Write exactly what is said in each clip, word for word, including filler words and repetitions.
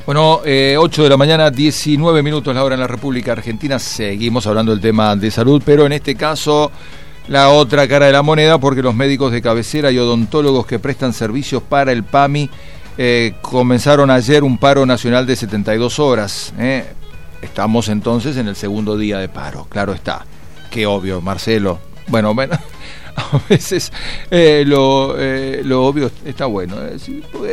Bueno, eh, ocho de la mañana, diecinueve minutos la hora en la República Argentina. Seguimos hablando del tema de salud, pero en este caso la otra cara de la moneda, porque los médicos de cabecera y odontólogos que prestan servicios para el PAMI eh, comenzaron ayer un paro nacional de setenta y dos horas. Eh. Estamos entonces en el segundo día de paro, claro está. Qué obvio, Marcelo. Bueno, bueno, a veces eh, lo, eh, lo obvio está bueno. Es,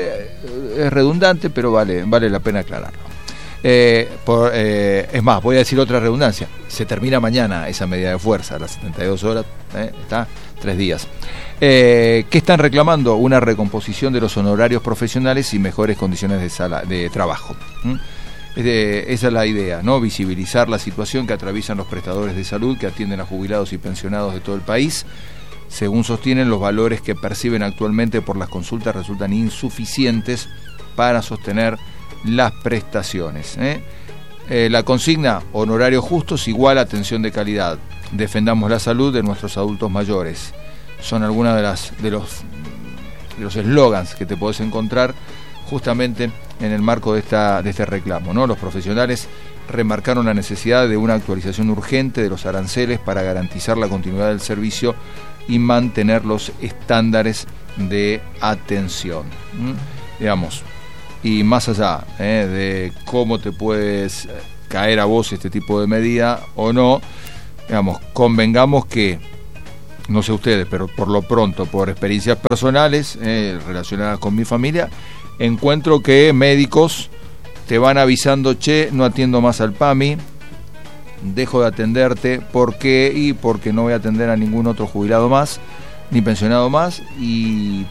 es redundante, pero vale, vale la pena aclararlo. Eh, por, eh, es más, voy a decir otra redundancia. Se termina mañana esa medida de fuerza, las setenta y dos horas, eh, está, tres días. Eh, ¿Qué están reclamando? Una recomposición de los honorarios profesionales y mejores condiciones de, sala, de trabajo. ¿Mm? Eh, esa es la idea, ¿no? Visibilizar la situación que atraviesan los prestadores de salud que atienden a jubilados y pensionados de todo el país. Según sostienen, los valores que perciben actualmente por las consultas resultan insuficientes para sostener las prestaciones. ¿eh? Eh, la consigna, honorarios justos igual a atención de calidad. Defendamos la salud de nuestros adultos mayores. Son algunas de las de los de los eslogans que te podés encontrar justamente en el marco de esta de este reclamo, ¿no? Los profesionales remarcaron la necesidad de una actualización urgente de los aranceles para garantizar la continuidad del servicio y mantener los estándares de atención. ¿Mm? Digamos, y más allá ¿eh? de cómo te puedes caer a vos este tipo de medida o no, digamos, convengamos que, no sé ustedes, pero por lo pronto, por experiencias personales eh, relacionadas con mi familia, encuentro que médicos te van avisando, che, no atiendo más al PAMI, dejo de atenderte, ¿por qué? Y porque no voy a atender a ningún otro jubilado más, ni pensionado más, y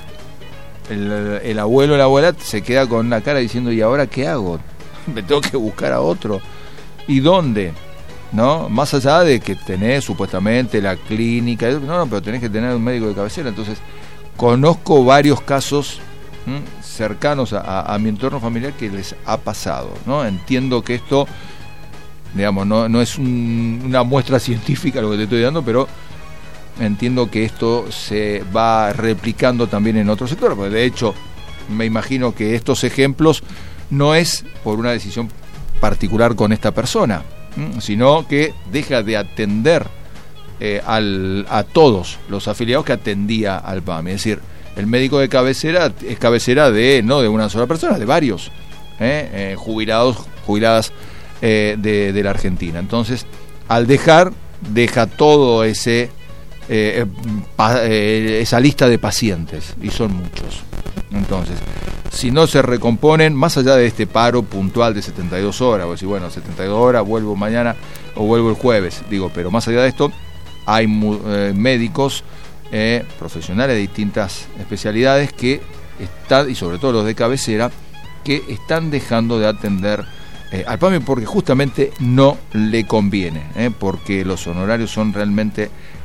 el, el abuelo o la abuela se queda con la cara diciendo, ¿y ahora qué hago? Me tengo que buscar a otro. ¿Y dónde? ¿No? Más allá de que tenés supuestamente la clínica, no, no, pero tenés que tener un médico de cabecera. Entonces, conozco varios casos ¿m? cercanos a, a, a mi entorno familiar que les ha pasado, ¿no? Entiendo que esto, digamos, no, no es un, una muestra científica lo que te estoy dando, pero entiendo que esto se va replicando también en otros sectores, porque de hecho me imagino que estos ejemplos no es por una decisión particular con esta persona, sino que deja de atender eh, al, a todos los afiliados que atendía al PAMI. Es decir, el médico de cabecera es cabecera de no de una sola persona, de varios eh, eh, jubilados, jubiladas eh, de, de la Argentina. Entonces, al dejar, deja todo ese eh, pa, eh, esa lista de pacientes, y son muchos. Entonces, si no se recomponen, más allá de este paro puntual de setenta y dos horas, o decir, bueno, setenta y dos horas, vuelvo mañana o vuelvo el jueves, digo, pero más allá de esto, hay eh, médicos, eh, profesionales de distintas especialidades que están, y sobre todo los de cabecera, que están dejando de atender eh, al PAMI porque justamente no le conviene, eh, porque los honorarios son realmente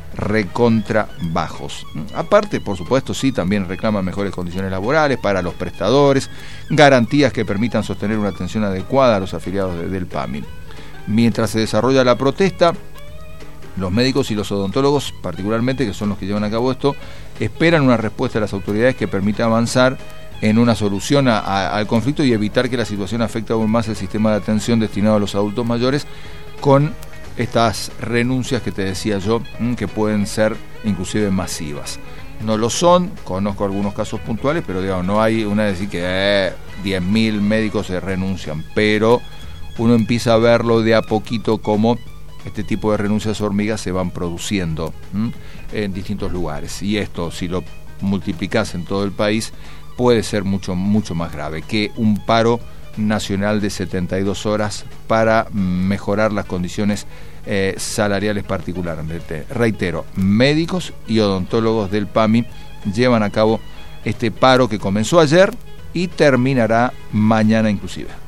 recontra bajos. Aparte, por supuesto, sí, también reclaman mejores condiciones laborales para los prestadores, garantías que permitan sostener una atención adecuada a los afiliados de, del PAMI. Mientras se desarrolla la protesta, los médicos y los odontólogos, particularmente, que son los que llevan a cabo esto, esperan una respuesta de las autoridades que permita avanzar en una solución a, a, al conflicto y evitar que la situación afecte aún más el sistema de atención destinado a los adultos mayores, con estas renuncias que te decía yo, que pueden ser inclusive masivas. No lo son, conozco algunos casos puntuales, pero digamos, no hay una de decir que eh, diez mil médicos se renuncian, pero uno empieza a verlo de a poquito como este tipo de renuncias hormigas se van produciendo ¿m? en distintos lugares. Y esto, si lo multiplicás en todo el país, puede ser mucho, mucho más grave que un paro nacional de setenta y dos horas para mejorar las condiciones eh, salariales particularmente. Reitero, médicos y odontólogos del PAMI llevan a cabo este paro que comenzó ayer y terminará mañana inclusive.